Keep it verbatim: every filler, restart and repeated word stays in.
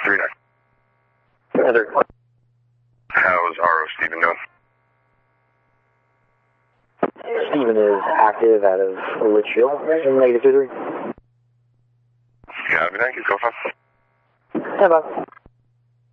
three nine. Heather. How's R O Steven doing? Steven is active out of Litchfield, negative two three. Yeah, I mean, thank you. Go fast. Yeah, bye.